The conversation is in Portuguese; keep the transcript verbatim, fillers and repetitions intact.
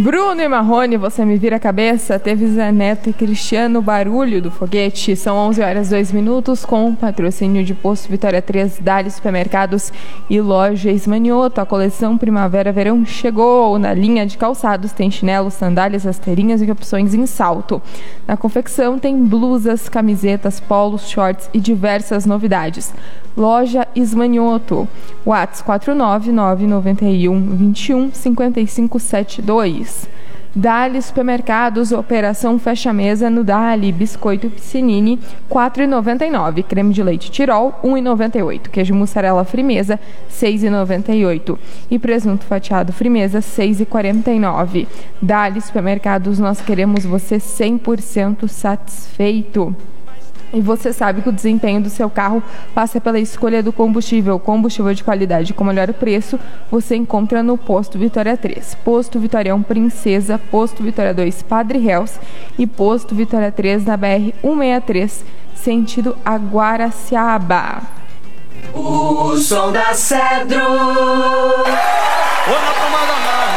Bruno e Marrone, você me vira a cabeça. Teve Zé Neto e Cristiano, Barulho do Foguete. São onze horas e dois minutos, com patrocínio de Posto Vitória três, Dali Supermercados e Loja Ismanioto. A coleção Primavera-Verão chegou. Na linha de calçados tem chinelos, sandálias, rasteirinhas e opções em salto. Na confecção tem blusas, camisetas, polos, shorts e diversas novidades. Loja Ismanioto. WhatsApp quatro nove nove nove um dois um cinco cinco sete dois. Dali Supermercados, operação fecha-mesa no Dali. Biscoito Piscinini, quatro reais e noventa e nove. Creme de leite Tirol, um real e noventa e oito. Queijo mussarela Frimeza, seis reais e noventa e oito. E presunto fatiado Frimeza, seis reais e quarenta e nove. Dali Supermercados, nós queremos você cem por cento satisfeito. E você sabe que o desempenho do seu carro passa pela escolha do combustível. Combustível de qualidade com melhor preço você encontra no Posto Vitória três. Posto Vitória um Princesa, Posto Vitória dois Padre Reus e Posto Vitória três na B R cento e sessenta e três, sentido a Guaraciaba. O som da Cedro.